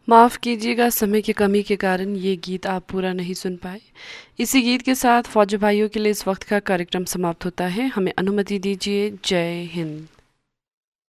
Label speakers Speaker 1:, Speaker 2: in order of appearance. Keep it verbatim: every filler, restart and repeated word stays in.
Speaker 1: माफ़ कीजिएगा, समय की कमी के कारण ये गीत आप पूरा नहीं सुन पाए। इसी गीत के साथ फौजी भाइयों के लिए इस वक्त का कार्यक्रम समाप्त होता है। हमें अनुमति दीजिए। जय हिंद।